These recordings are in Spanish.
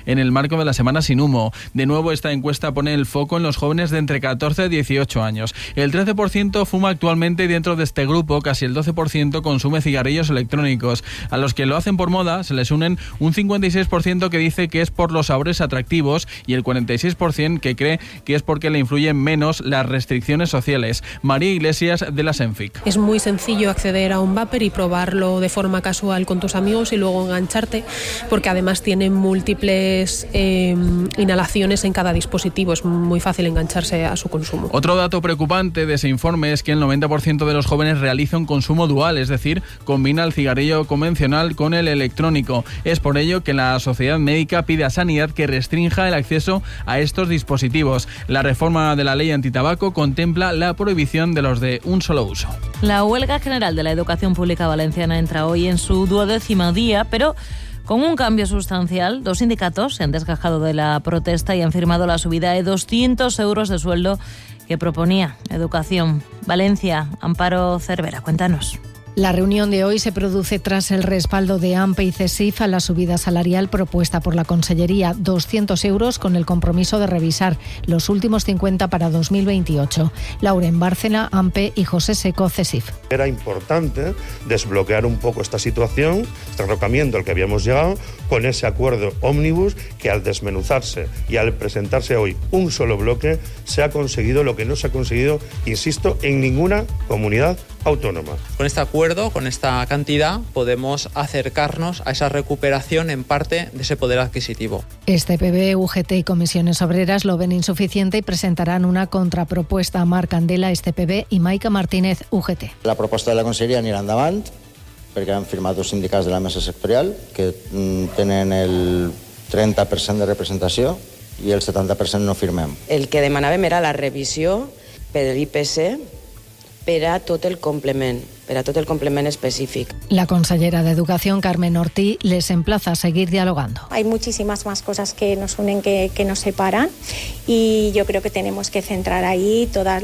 en el marco de la Semana Sin Humo. De nuevo, esta encuesta pone el foco en los jóvenes de entre 14 y 18 años. El 13% fuma actualmente y dentro de este grupo casi el 12% consume cigarrillos electrónicos. A los que lo hacen por moda se les unen un 56% que dice que es por los sabores atractivos y el 46% que cree que es porque le influyen menos las restricciones sociales. María Iglesias, de la Senfic. Es muy sencillo acceder a un vapor y probarlo de forma casual con tus amigos y luego engancharte, porque además tiene múltiples inhalaciones en cada dispositivo. Es muy fácil engancharse a su consumo. Otro dato preocupante de ese informe es que el 90% de los jóvenes realiza un consumo dual, es decir, combina el cigarrillo convencional con el electrónico. Es por ello que la Sociedad Médica pide a Sanidad que restrinja el acceso a estos dispositivos. La reforma de la ley antitabaco contempla la prohibición de los de un solo uso. La huelga general de la educación pública valenciana entra hoy en su 12º día, pero con un cambio sustancial. 2 sindicatos se han desgajado de la protesta y han firmado la subida de 200 euros de sueldo que proponía Educación. Valencia, Amparo Cervera, cuéntanos. La reunión de hoy se produce tras el respaldo de AMPE y CESIF a la subida salarial propuesta por la Consellería, 200 euros con el compromiso de revisar los últimos 50 para 2028. Lauren Bárcena, AMPE, y José Seco, CESIF. Era importante desbloquear un poco esta situación, este derrocamiento al que habíamos llegado, con ese acuerdo ómnibus que al desmenuzarse y al presentarse hoy un solo bloque se ha conseguido lo que no se ha conseguido, insisto, en ninguna comunidad autónoma. Con este acuerdo, con esta cantidad, podemos acercarnos a esa recuperación en parte de ese poder adquisitivo. STPB, UGT y Comisiones Obreras lo ven insuficiente y presentarán una contrapropuesta a Marc Candela, STPB, y Maica Martínez, UGT. La proposta de la Conselleria anirà endavant perquè han firmat 2 sindicats de la mesa sectorial que tenen el 30% de representació i el 70% no firmem. El que demanàvem era la revisió per l'IPC per a tot el complement específic. La consellera de Educación, Carmen Ortí, les emplaza a seguir dialogando. Hay muchísimas más cosas que nos unen que nos separan y yo creo que tenemos que centrar ahí toda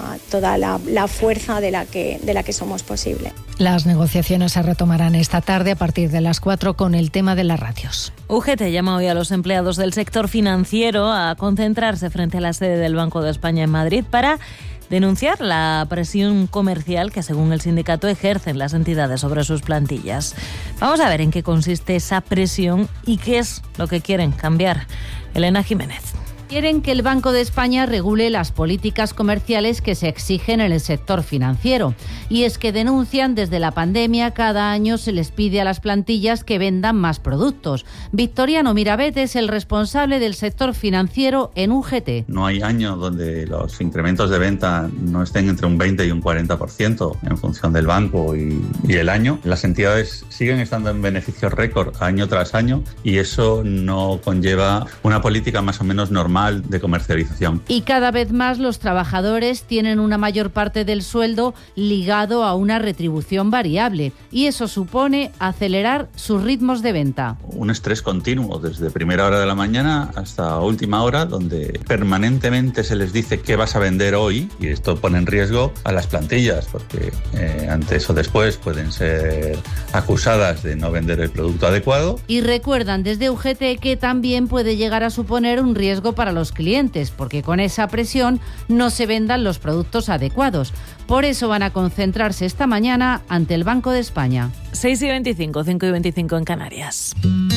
la fuerza de la que somos posible. Las negociaciones se retomarán esta tarde a partir de las 4 con el tema de las ratios. UGT llama hoy a los empleados del sector financiero a concentrarse frente a la sede del Banco de España en Madrid para denunciar la presión comercial que, según el sindicato, ejercen las entidades sobre sus plantillas. Vamos a ver en qué consiste esa presión y qué es lo que quieren cambiar. Elena Jiménez. Quieren que el Banco de España regule las políticas comerciales que se exigen en el sector financiero. Y es que denuncian desde la pandemia cada año se les pide a las plantillas que vendan más productos. Victoriano Mirabet es el responsable del sector financiero en UGT. No hay año donde los incrementos de venta no estén entre un 20 y un 40% en función del banco y el año. Las entidades siguen estando en beneficios récord año tras año y eso no conlleva una política más o menos normal de comercialización. Y cada vez más los trabajadores tienen una mayor parte del sueldo ligado a una retribución variable y eso supone acelerar sus ritmos de venta. Un estrés continuo desde primera hora de la mañana hasta última hora, donde permanentemente se les dice qué vas a vender hoy y esto pone en riesgo a las plantillas porque antes o después pueden ser acusadas de no vender el producto adecuado. Y recuerdan desde UGT que también puede llegar a suponer un riesgo para los clientes, porque con esa presión no se vendan los productos adecuados. Por eso van a concentrarse esta mañana ante el Banco de España. 6:25, 5:25 en Canarias.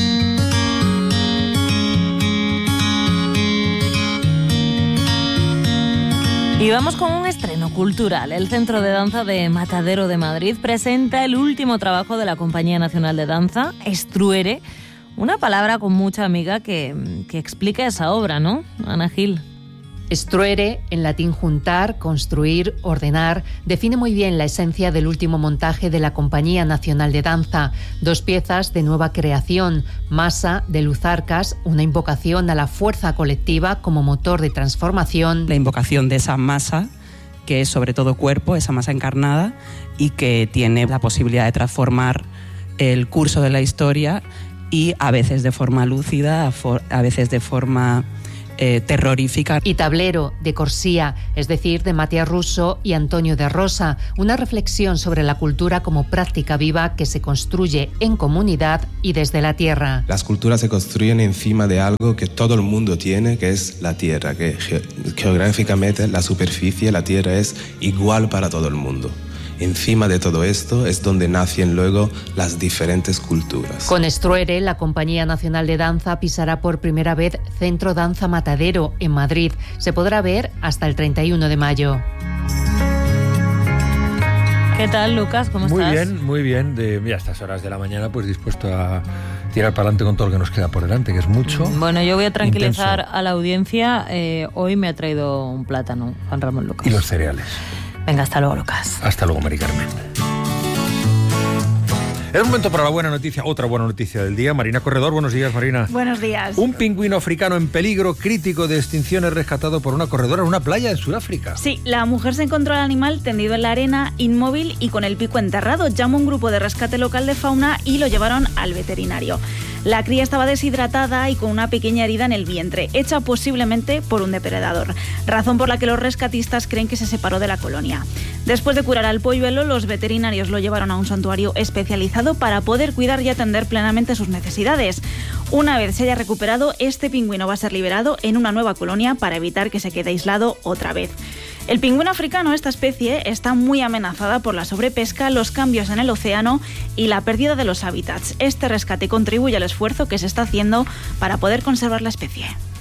Y vamos con un estreno cultural. El Centro de Danza de Matadero de Madrid presenta el último trabajo de la Compañía Nacional de Danza, Estruere. Una palabra con mucha amiga que explica esa obra, ¿no, Ana Gil? Estruere, en latín juntar, construir, ordenar, define muy bien la esencia del último montaje de la Compañía Nacional de Danza. 2 piezas de nueva creación, Masa, de Luz Arcas, una invocación a la fuerza colectiva como motor de transformación. La invocación de esa masa, que es sobre todo cuerpo, esa masa encarnada, y que tiene la posibilidad de transformar el curso de la historia y a veces de forma lúcida, a veces de forma terrorífica. Y Tablero, de Corsía, es decir, de Matías Russo y Antonio de Rosa, una reflexión sobre la cultura como práctica viva que se construye en comunidad y desde la tierra. Las culturas se construyen encima de algo que todo el mundo tiene, que es la tierra, que geográficamente la superficie, la tierra es igual para todo el mundo. Encima de todo esto es donde nacen luego las diferentes culturas. Con Estruere, la Compañía Nacional de Danza pisará por primera vez Centro Danza Matadero en Madrid. Se podrá ver hasta el 31 de mayo. ¿Qué tal, Lucas? ¿Cómo estás? Muy bien. A estas horas de la mañana, pues dispuesto a tirar para adelante con todo lo que nos queda por delante, que es mucho. Bueno, yo voy a tranquilizar a la audiencia. Hoy me ha traído un plátano, Juan Ramón Lucas. Y los cereales. Venga, hasta luego, Lucas. Hasta luego, Mari Carmen. Es momento para la buena noticia, otra buena noticia del día. Marina Corredor, buenos días, Marina. Buenos días. Un pingüino africano en peligro crítico de extinción es rescatado por una corredora en una playa en Sudáfrica. Sí, la mujer se encontró al animal tendido en la arena, inmóvil y con el pico enterrado. Llamó un grupo de rescate local de fauna y lo llevaron al veterinario. La cría estaba deshidratada y con una pequeña herida en el vientre, hecha posiblemente por un depredador, razón por la que los rescatistas creen que se separó de la colonia. Después de curar al polluelo, los veterinarios lo llevaron a un santuario especializado para poder cuidar y atender plenamente sus necesidades. Una vez se haya recuperado, este pingüino va a ser liberado en una nueva colonia para evitar que se quede aislado otra vez. El pingüino africano, esta especie, está muy amenazada por la sobrepesca, los cambios en el océano y la pérdida de los hábitats. Este rescate contribuye al esfuerzo que se está haciendo para poder conservar la especie.